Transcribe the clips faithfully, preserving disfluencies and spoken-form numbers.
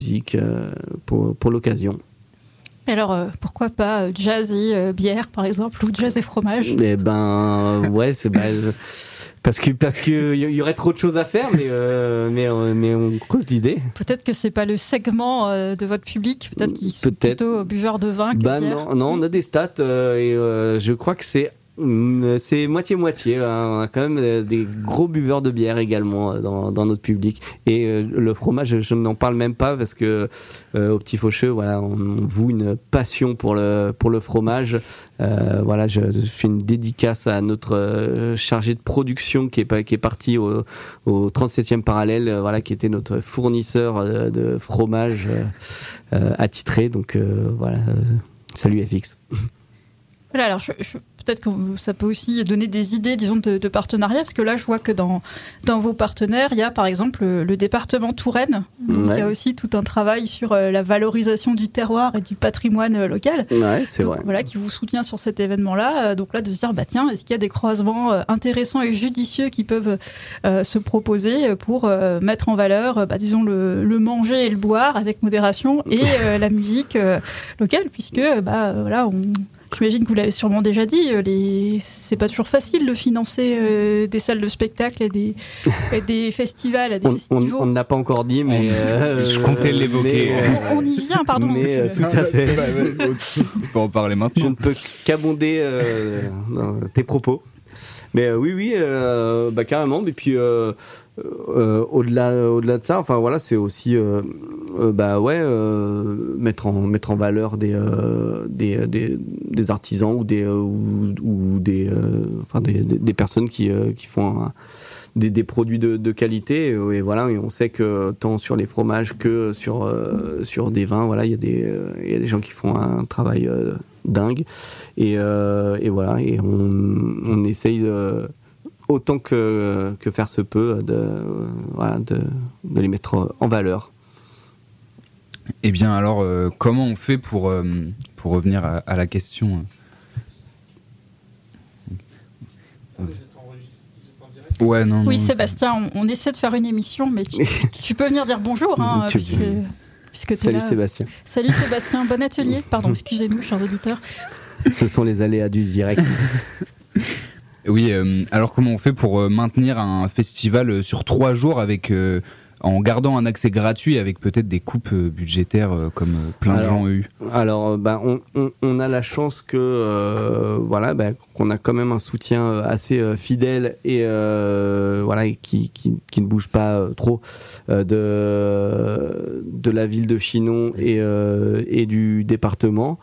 musique euh, pour, pour l'occasion. Alors, euh, pourquoi pas euh, jazz et euh, bière, par exemple, ou jazz et fromage ? Eh ben, ouais, c'est bah, euh, parce que parce que il y aurait trop de choses à faire, mais euh, mais euh, mais on creuse l'idée. Peut-être que c'est pas le segment euh, de votre public, peut-être qu'ils sont Peut-être. plutôt buveurs de vin que Bah de bière. non, non, on a des stats euh, et euh, je crois que c'est c'est moitié-moitié. Hein. On a quand même euh, des gros buveurs de bière également euh, dans, dans notre public. Et euh, le fromage, je, je n'en parle même pas parce que euh, au Petit Faucheux, voilà, on, on voue une passion pour le, pour le fromage. Euh, voilà, je, je fais une dédicace à notre euh, chargé de production qui est, qui est parti au, au trente-septième parallèle, euh, voilà, qui était notre fournisseur euh, de fromage euh, euh, attitré. Donc euh, voilà, euh, salut F X. Voilà, alors je, je, peut-être que ça peut aussi donner des idées, disons, de, de partenariat, parce que là, je vois que dans, dans vos partenaires, il y a par exemple le, le département Touraine, donc ouais. Il y a aussi tout un travail sur euh, la valorisation du terroir et du patrimoine euh, local. Ouais, c'est donc, vrai. Voilà, qui vous soutient sur cet événement-là. Euh, donc là, de se dire, bah tiens, est-ce qu'il y a des croisements euh, intéressants et judicieux qui peuvent euh, se proposer pour euh, mettre en valeur, euh, bah, disons, le, le manger et le boire avec modération et euh, la musique euh, locale, puisque, bah voilà, on... J'imagine que vous l'avez sûrement déjà dit, les... c'est pas toujours facile de financer euh, des salles de spectacle et des, et des festivals, et des on, festivals. On ne l'a pas encore dit, mais... Euh, je comptais l'évoquer. Mais, euh, on, on y vient, pardon. Mais euh, tout à fait. On peut en parler maintenant. Je ne peux qu'abonder euh, tes propos. Mais euh, oui, oui, euh, bah, carrément. Et puis... Euh, Euh, au-delà, au-delà de ça, enfin voilà, c'est aussi euh, euh, bah ouais, euh, mettre en mettre en valeur des euh, des, des, des artisans ou des euh, ou, ou des euh, enfin des, des personnes qui euh, qui font un, des, des produits de, de qualité et, et voilà, et on sait que tant sur les fromages que sur euh, sur des vins, voilà, il y a des euh, il y a des gens qui font un travail euh, dingue et euh, et voilà, et on on essaye de autant que, que faire se peut de, euh, voilà, de, de les mettre en valeur. Eh bien alors, euh, comment on fait pour, euh, pour revenir à, à la question Ouais, non, oui, non, Sébastien, on, on essaie de faire une émission, mais tu, tu peux venir dire bonjour. Hein, puisque, puisque Salut là. Sébastien. Salut Sébastien, bon atelier. Pardon, excusez-nous, chers auditeurs. Ce sont les aléas du direct. Oui, euh, alors comment on fait pour euh, maintenir un festival sur trois jours avec, euh, en gardant un accès gratuit avec peut-être des coupes euh, budgétaires euh, comme euh, plein alors, de gens ont eu. Alors, bah, on, on, on a la chance que euh, voilà, bah, qu'on a quand même un soutien assez euh, fidèle et euh, voilà, et qui, qui, qui ne bouge pas euh, trop euh, de, de la ville de Chinon et, euh, et du département.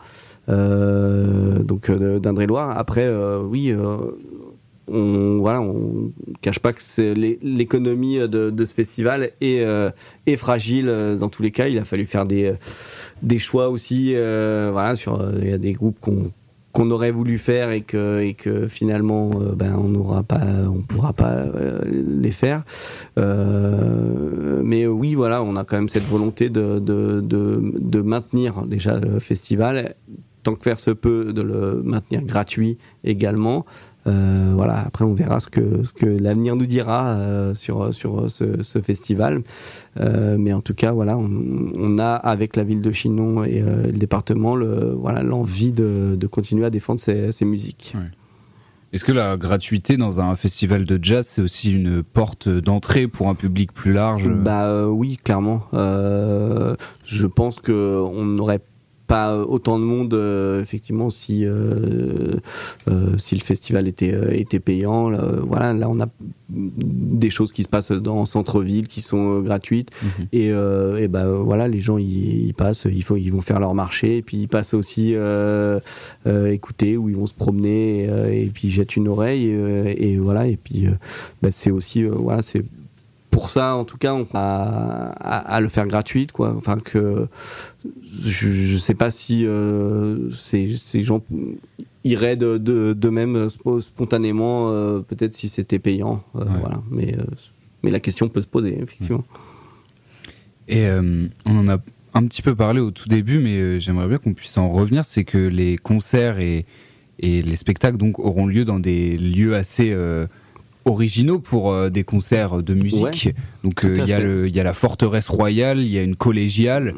Euh, donc euh, d'Indre-et-Loire. Après, euh, oui. Euh, On, voilà, on cache pas que c'est l'économie de, de ce festival est, euh, est fragile dans tous les cas. Il a fallu faire des, des choix aussi. Euh, voilà, sur, il y a des groupes qu'on qu'on aurait voulu faire et que, et que finalement euh, ben, on n'aura pas, on pourra pas euh, les faire. Euh, mais oui, voilà, on a quand même cette volonté de, de, de, de maintenir déjà le festival, tant que faire se peut, de le maintenir gratuit également. Euh, voilà, après on verra ce que, ce que l'avenir nous dira euh, sur, sur ce, ce festival. Euh, mais en tout cas, voilà, on, on a avec la ville de Chinon et euh, le département le, voilà, l'envie de, de continuer à défendre ces, ces musiques. Ouais. Est-ce que la gratuité dans un festival de jazz, c'est aussi une porte d'entrée pour un public plus large ? Bah euh, oui, clairement. Euh, je pense qu'on n'aurait pas autant de monde euh, effectivement si euh, euh, si le festival était euh, était payant. Là, euh, voilà, là on a des choses qui se passent dans centre-ville qui sont euh, gratuites mmh. et euh, et bah voilà, les gens ils, ils passent, il faut ils vont faire leur marché et puis ils passent aussi euh, euh, écouter ou ils vont se promener et, euh, et puis ils jettent une oreille et, euh, et voilà, et puis euh, bah, c'est aussi euh, voilà, c'est pour ça, en tout cas, on a à, à le faire gratuite, quoi. Enfin que je ne sais pas si euh, ces, ces gens iraient de, de, de même spontanément, euh, peut-être si c'était payant. Euh, ouais. Voilà. Mais, euh, mais la question peut se poser, effectivement. Et euh, on en a un petit peu parlé au tout début, mais euh, j'aimerais bien qu'on puisse en revenir. C'est que les concerts et, et les spectacles donc, auront lieu dans des lieux assez... Euh, originaux pour euh, des concerts de musique. Ouais, Donc il euh, y a le il y a la Forteresse Royale, il y a une collégiale